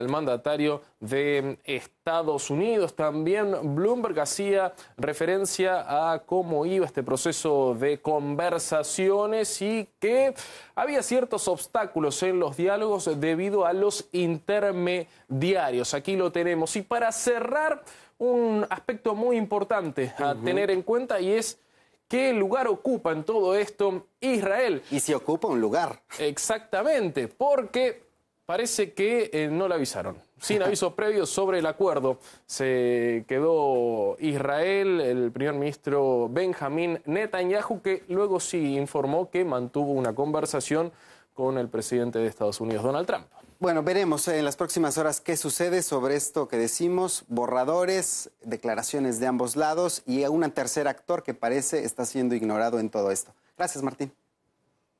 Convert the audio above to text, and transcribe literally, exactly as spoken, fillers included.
el mandatario de Estados Unidos. También Bloomberg hacía referencia a cómo iba este proceso de conversaciones y que había ciertos obstáculos en los diálogos debido a los intermediarios. Aquí lo tenemos. Y para cerrar, un aspecto muy importante a uh-huh. tener en cuenta, y es qué lugar ocupa en todo esto Israel. Y si ocupa un lugar. Exactamente, porque parece que eh, no le avisaron. Sin aviso previo sobre el acuerdo, se quedó Israel, el primer ministro Benjamín Netanyahu, que luego sí informó que mantuvo una conversación con el presidente de Estados Unidos, Donald Trump. Bueno, veremos en las próximas horas qué sucede sobre esto que decimos, borradores, declaraciones de ambos lados y un tercer actor que parece está siendo ignorado en todo esto. Gracias, Martín.